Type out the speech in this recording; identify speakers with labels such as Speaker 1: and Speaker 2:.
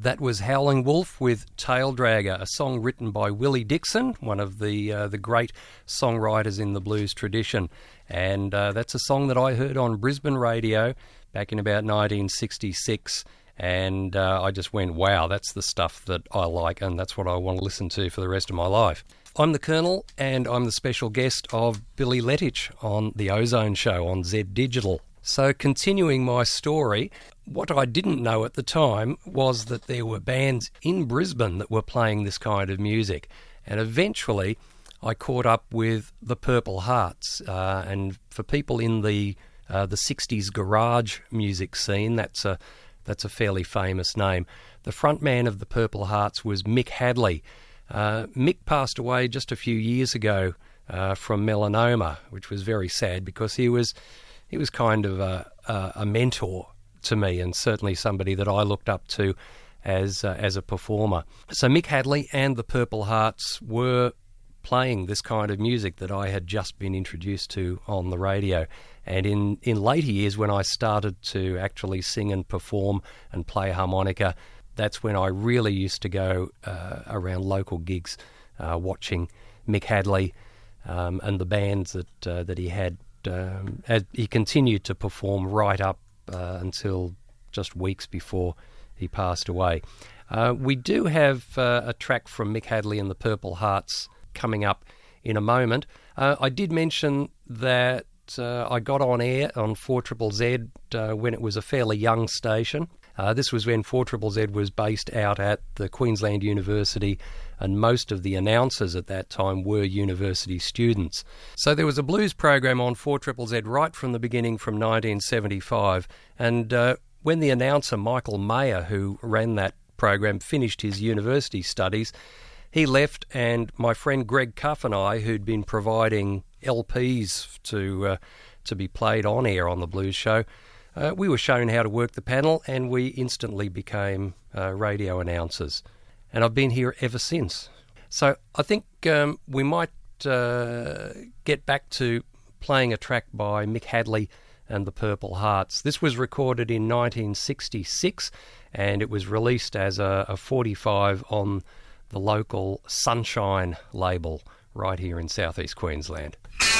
Speaker 1: That was Howling Wolf with Tail Dragger, a song written by Willie Dixon, one of the great songwriters in the blues tradition. And that's a song that I heard on Brisbane radio back in about 1966. And I just went, wow, that's the stuff that I like, and that's what I want to listen to for the rest of my life. I'm the Colonel, and I'm the special guest of Billy Letich on The Ozone Show on Z Digital. So continuing my story, what I didn't know at the time was that there were bands in Brisbane that were playing this kind of music. And eventually I caught up with the Purple Hearts. And for people in the 60s garage music scene, that's a fairly famous name. The frontman of the Purple Hearts was Mick Hadley. Mick passed away just a few years ago from melanoma, which was very sad because he was kind of a mentor to me, and certainly somebody that I looked up to as a performer. So Mick Hadley and the Purple Hearts were playing this kind of music that I had just been introduced to on the radio. And in later years, when I started to actually sing and perform and play harmonica, that's when I really used to go around local gigs watching Mick Hadley and the bands that he had. As he continued to perform right up until just weeks before he passed away. We do have a track from Mick Hadley and the Purple Hearts coming up in a moment. I did mention that I got on air on 4ZZZ when it was a fairly young station. This was when 4ZZZ was based out at the Queensland University, and most of the announcers at that time were university students. So there was a blues program on 4ZZZ right from the beginning from 1975, and when the announcer Michael Mayer, who ran that program, finished his university studies, he left, and my friend Greg Cuff and I, who'd been providing LPs to be played on air on the Blues Show, we were shown how to work the panel, and we instantly became radio announcers. And I've been here ever since. So I think we might get back to playing a track by Mick Hadley and the Purple Hearts. This was recorded in 1966, and it was released as a 45 on the local Sunshine label right here in southeast Queensland.